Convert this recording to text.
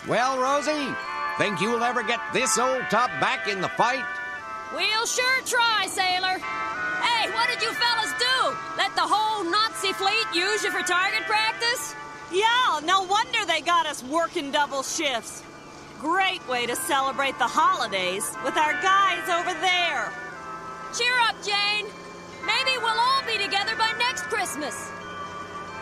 Well, Rosie, think you'll ever get this old top back in the fight? We'll sure try, sailor. Hey, what did you fellas do? Let the whole Nazi fleet use you for target practice? Yeah, no wonder they got us working double shifts. Great way to celebrate the holidays with our guys over there. Cheer up, Jane. Maybe we'll all be together by next Christmas.